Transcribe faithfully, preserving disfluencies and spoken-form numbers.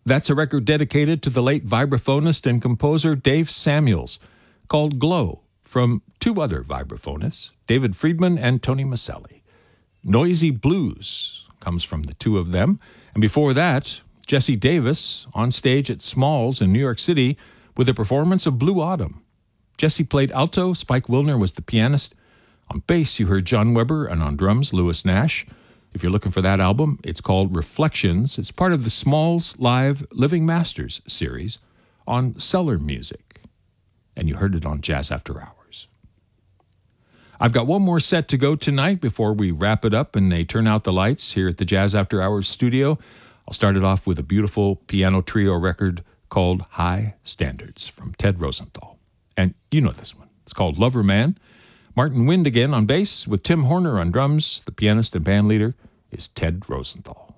That's a record dedicated to the late vibraphonist and composer Dave Samuels, called Glow, from two other vibraphonists, David Friedman and Tony Maselli. Noisy Blues comes from the two of them. And before that, Jesse Davis on stage at Smalls in New York City with a performance of Blue Autumn. Jesse played alto, Spike Wilner was the pianist. On bass, you heard John Weber, and on drums, Lewis Nash. If you're looking for that album, it's called Reflections. It's part of the Smalls Live Living Masters series on Cellar Music. And you heard it on Jazz After Hours. I've got one more set to go tonight before we wrap it up and they turn out the lights here at the Jazz After Hours studio. I'll start it off with a beautiful piano trio record called High Standards from Ted Rosenthal. And you know this one. It's called Lover Man. Martin Wind again on bass with Tim Horner on drums. The pianist and band leader is Ted Rosenthal.